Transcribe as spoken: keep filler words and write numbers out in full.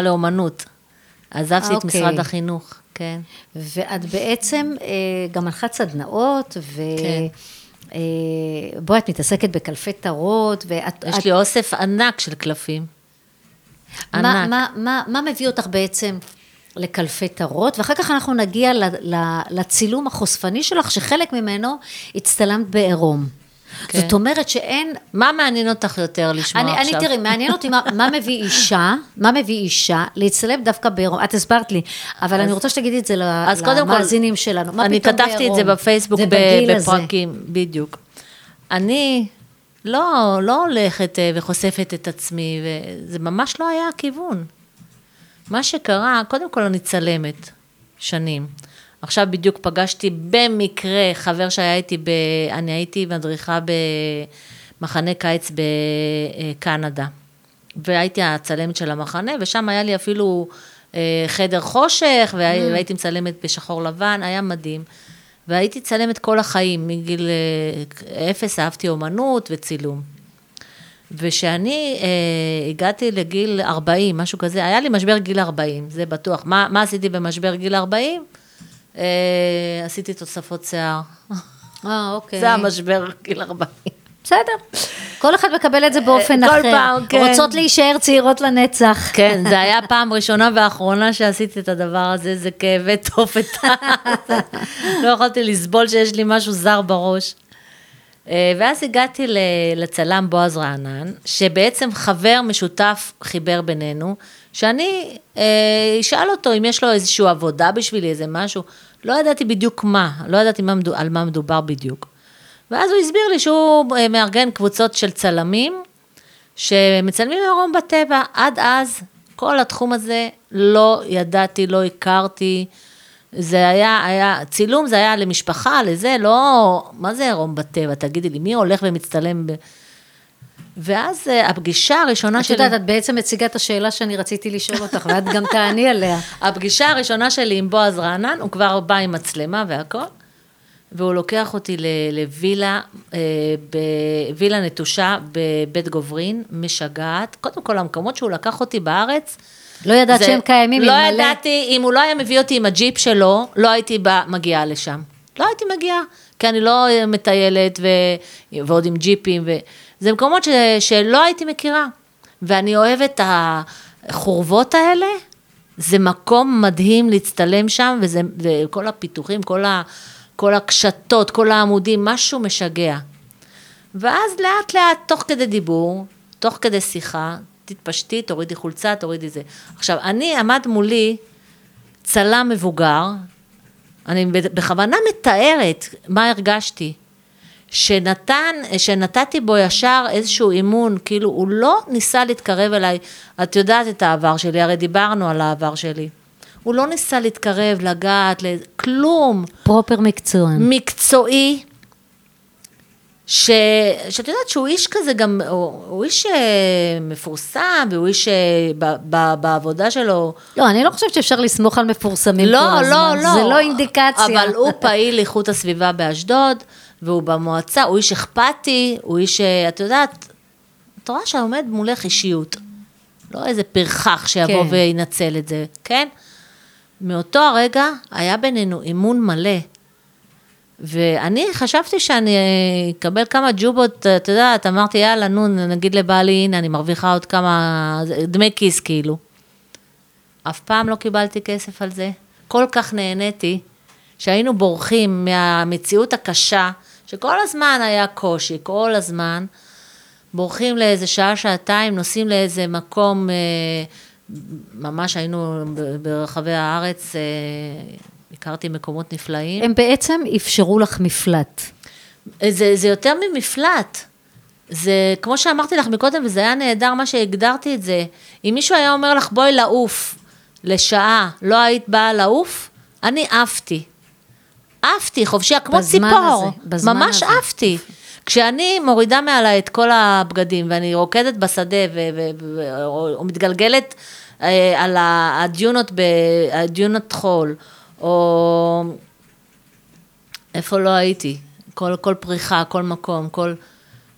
לאומנות. עזבתי את משרד החינוך, כן. ואת בעצם גם הלכת סדנאות, ובואי, את מתעסקת בקלפי תרות, יש לי אוסף ענק של קלפים. ענק. מה מביא אותך בעצם לקלפי תרות, ואחר כך אנחנו נגיע לצילום החושפני שלך, שחלק ממנו הצטלמת בעירום. זאת אומרת שאין... מה מעניין אותך יותר לשמוע אני, עכשיו? אני תראי, מעניין אותי מה, מה מביא אישה, מה מביא אישה להצטלם דווקא בעירום. את הסברת לי, אבל אז, אני רוצה שתגידי את זה למאזינים שלנו. מה אני כתבתי בעירום? את זה בפייסבוק בפרקים, בדיוק. אני לא, לא הולכת וחושפת את עצמי, וזה ממש לא היה הכיוון. מה שקרה, קודם כל אני צלמת שנים. עכשיו בדיוק פגשתי במקרה חבר שהיה איתי, ב, אני הייתי מדריכה במחנה קיץ בקנדה, והייתי הצלמת של המחנה, ושם היה לי אפילו חדר חושך, והייתי מצלמת בשחור לבן, היה מדהים, והייתי צלמת כל החיים, מגיל אפס אהבתי אומנות וצילום. ושאני אה, הגעתי לגיל ארבעים, משהו כזה, היה לי משבר גיל ארבעים, זה בטוח. מה, מה עשיתי במשבר גיל ארבעים? אה, עשיתי תוספות שיער. אה, אוקיי. זה המשבר גיל ארבעים. בסדר. כל אחד מקבל את זה באופן אחר. כל פעם, כן. רוצות להישאר צעירות לנצח. כן, זה היה פעם ראשונה ואחרונה שעשיתי את הדבר הזה, זה כאבי תופת. לא יכולתי לסבול שיש לי משהו זר בראש. ואז הגעתי לצלם בועז רענן, שבעצם חבר משותף חיבר בינינו, שאני אשאל אותו אם יש לו איזושהי עבודה בשבילי, איזה משהו, לא ידעתי בדיוק מה, לא ידעתי על מה מדובר בדיוק. ואז הוא הסביר לי שהוא מארגן קבוצות של צלמים, שמצלמים עירום בטבע, עד אז כל התחום הזה לא ידעתי, לא הכרתי, זה היה, היה, צילום זה היה למשפחה, לזה, לא, מה זה עירום בטבע, תגידי לי, מי הולך ומצטלם ב... ואז הפגישה הראשונה שלי... את יודעת, את בעצם מציגה את השאלה שאני רציתי לשאול אותך, ואת גם תעני עליה. הפגישה הראשונה שלי עם בועז רענן, הוא כבר בא עם מצלמה והכל, והוא לוקח אותי לווילה, בווילה נטושה בבית גוברין, משגעת, קודם כל המקומות שהוא לקח אותי בארץ, לא ידעת זה, שהם קיימים. לא ידעתי, אם הוא לא היה מביא אותי עם הג'יפ שלו, לא הייתי מגיעה לשם. לא הייתי מגיעה, כי אני לא מטיילת ו... ועוד עם ג'יפים, ו... זה מקומות ש... שלא הייתי מכירה. ואני אוהבת את החורבות האלה, זה מקום מדהים להצטלם שם, וזה... וכל הפיתוחים, כל, ה... כל הקשתות, כל העמודים, משהו משגע. ואז לאט לאט, תוך כדי דיבור, תוך כדי שיחה, תתפשטי, תורידי חולצה, תורידי זה. עכשיו, אני עמד מולי צלם מבוגר, אני בכוונה מתארת מה הרגשתי, שנתן, שנתתי בו ישר איזשהו אימון, כאילו הוא לא ניסה להתקרב אליי, את יודעת את העבר שלי, הרי דיברנו על העבר שלי, הוא לא ניסה להתקרב, לגעת, כלום. פרופר מקצוען. מקצועי, ש... שאת יודעת שהוא איש כזה גם, הוא, הוא איש מפורסם, והוא איש ב, ב, בעבודה שלו. לא, אני לא חושבת שאפשר לסמוך על מפורסמים לא, כל הזמן. לא, לא. זה לא אינדיקציה. אבל הוא פעיל איכות הסביבה באשדוד, והוא במועצה, הוא איש אכפתי, הוא איש, את יודעת, את רואה שעומד מולך אישיות. לא איזה פרחח שיבוא כן. וינצל את זה, כן? מאותו הרגע היה בינינו אימון מלא, ואני חשבתי שאני אקבל כמה ג'ובות, אתה יודעת, אמרתי, יאללה, נו, נגיד לבעלי, הנה, אני מרוויחה עוד כמה דמי כיס, כאילו. אף פעם לא קיבלתי כסף על זה. כל כך נהניתי, שהיינו בורחים מהמציאות הקשה, שכל הזמן היה קושי, כל הזמן, בורחים לאיזה שעה, שעתיים, נוסעים לאיזה מקום, ממש היינו ברחבי הארץ, הכרתי מקומות נפלאים. הם בעצם אפשרו לך מפלט. זה, זה יותר ממפלט. זה, כמו שאמרתי לך מקודם, וזה היה נהדר מה שהגדרתי את זה. אם מישהו היה אומר לך, בואי לעוף לשעה, לא היית באה לעוף, אני עפתי. עפתי, חופשיה, כמו ציפור. הזה, ממש הזה. עפתי. כשאני מורידה מעלה את כל הבגדים, ואני רוקדת בשדה, או מתגלגלת על הדיונות, הדיונות חול, או איפה לא הייתי, כל, כל פריחה, כל מקום, כל,